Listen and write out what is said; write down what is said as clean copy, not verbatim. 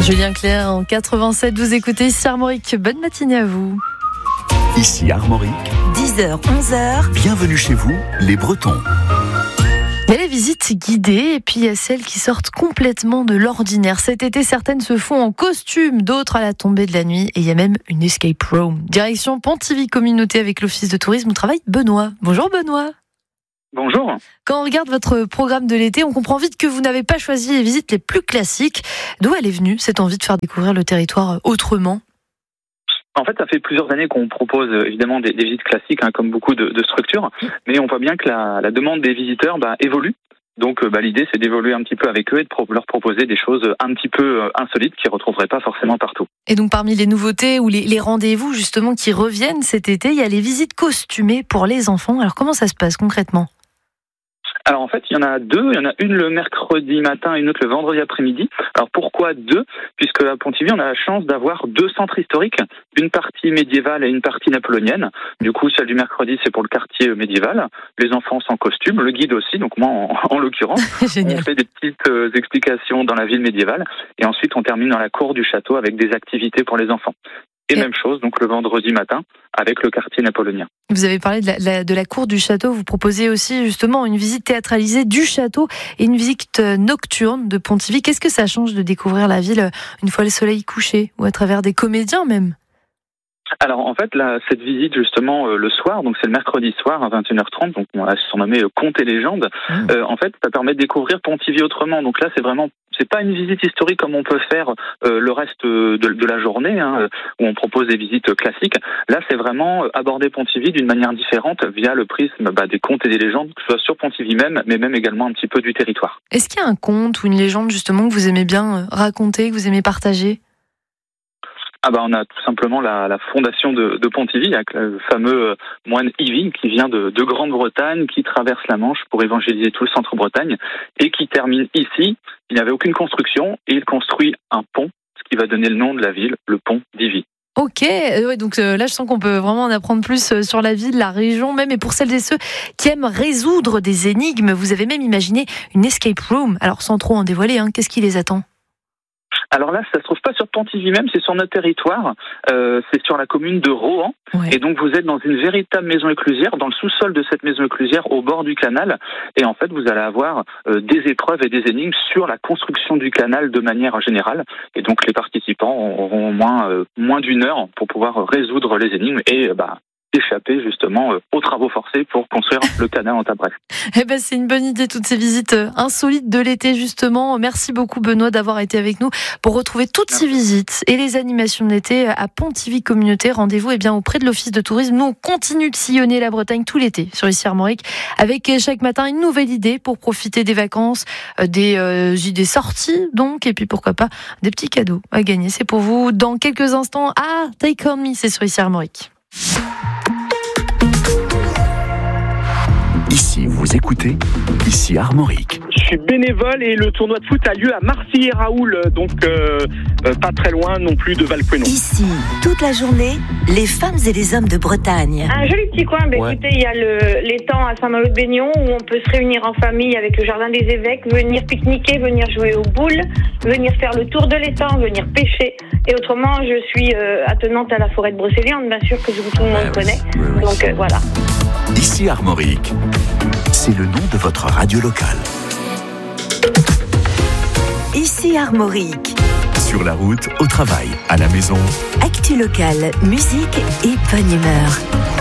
Julien Clerc en 87, vous écoutez ici Armorique. Bonne matinée à vous. Ici Armorique. 10h, 11h. Bienvenue chez vous, les Bretons. Il y a les visites guidées et puis il y a celles qui sortent complètement de l'ordinaire. Cet été, certaines se font en costume, d'autres à la tombée de la nuit et il y a même une escape room. Direction Pontivy Communauté avec l'Office de tourisme où travaille Benoît. Bonjour Benoît. Bonjour. Quand on regarde votre programme de l'été, on comprend vite que vous n'avez pas choisi les visites les plus classiques. D'où elle est venue cette envie de faire découvrir le territoire autrement ? En fait, ça fait plusieurs années qu'on propose évidemment des visites classiques, comme beaucoup de structures, mais on voit bien que la demande des visiteurs évolue. Donc l'idée, c'est d'évoluer un petit peu avec eux et de leur proposer des choses un petit peu insolites qu'ils ne retrouveraient pas forcément partout. Et donc parmi les nouveautés ou les rendez-vous justement qui reviennent cet été, il y a les visites costumées pour les enfants. Alors comment ça se passe concrètement ? Alors en fait, il y en a deux. Il y en a une le mercredi matin et une autre le vendredi après-midi. Alors pourquoi deux ? Puisque à Pontivy, on a la chance d'avoir deux centres historiques, une partie médiévale et une partie napoléonienne. Du coup, celle du mercredi, c'est pour le quartier médiéval. Les enfants sans costume, le guide aussi, donc moi en l'occurrence. Génial. On fait des petites explications dans la ville médiévale et ensuite on termine dans la cour du château avec des activités pour les enfants. Et même chose, donc le vendredi matin, avec le quartier napoléonien. Vous avez parlé de la cour du château. Vous proposez aussi justement une visite théâtralisée du château et une visite nocturne de Pontivy. Qu'est-ce que ça change de découvrir la ville une fois le soleil couché ou à travers des comédiens même ? Alors en fait, cette visite justement le soir, donc c'est le mercredi soir à 21h30, donc on l'a surnommé Contes et légendes. En fait, ça permet de découvrir Pontivy autrement. Donc là, c'est pas une visite historique comme on peut faire le reste de la journée, où on propose des visites classiques. Là, c'est vraiment aborder Pontivy d'une manière différente via le prisme des contes et des légendes, que ce soit sur Pontivy même, mais même également un petit peu du territoire. Est-ce qu'il y a un conte ou une légende justement que vous aimez bien raconter, que vous aimez partager ? On a tout simplement la fondation de Pontivy, avec le fameux moine Ivy qui vient de Grande-Bretagne, qui traverse la Manche pour évangéliser tout le centre-Bretagne et qui termine ici. Il n'y avait aucune construction et il construit un pont, ce qui va donner le nom de la ville, le pont d'Ivy. Ok, donc là je sens qu'on peut vraiment en apprendre plus sur la ville, la région même, et pour celles et ceux qui aiment résoudre des énigmes, vous avez même imaginé une escape room. Alors sans trop en dévoiler, qu'est-ce qui les attend ? Alors là, ça se trouve pas sur Pontivy même, c'est sur notre territoire, c'est sur la commune de Rohan. Ouais. Et donc vous êtes dans une véritable maison éclusière, dans le sous-sol de cette maison éclusière, au bord du canal. Et en fait, vous allez avoir des épreuves et des énigmes sur la construction du canal de manière générale. Et donc les participants auront moins d'une heure pour pouvoir résoudre les énigmes et échapper justement aux travaux forcés pour construire le canal en Tabresse. C'est une bonne idée, toutes ces visites insolites de l'été justement. Merci beaucoup Benoît d'avoir été avec nous pour retrouver toutes ces visites et les animations de l'été à Pontivy Communauté. Rendez-vous auprès de l'Office de tourisme. Nous, on continue de sillonner la Bretagne tout l'été sur ici Armorique avec chaque matin une nouvelle idée pour profiter des vacances, des idées sorties donc, et puis pourquoi pas des petits cadeaux à gagner. C'est pour vous dans quelques instants. Take On Me, c'est sur ici Armorique. Ici, vous écoutez, ici Armorique. Je suis bénévole et le tournoi de foot a lieu à Marcilly-et-Raoul, donc pas très loin non plus de Valpueno. Ici, toute la journée, les femmes et les hommes de Bretagne. Un joli petit coin, écoutez, il y a l'étang à Saint-Malo-de-Baignon où on peut se réunir en famille avec le jardin des évêques, venir pique-niquer, venir jouer aux boules, venir faire le tour de l'étang, venir pêcher. Et autrement, je suis attenante à la forêt de Brocéliande, bien sûr, que tout le monde connaît. Oui. Donc voilà. Ici Armorique, c'est le nom de votre radio locale. Ici Armorique. Sur la route, au travail, à la maison. Actu locale, musique et bonne humeur.